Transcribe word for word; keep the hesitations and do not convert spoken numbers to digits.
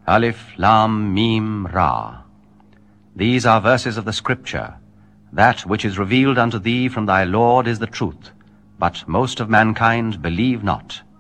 Alif, Lam, Mim, Ra. These are verses of the Scripture. That which is revealed unto thee from thy Lord is the truth, but most of mankind believe not.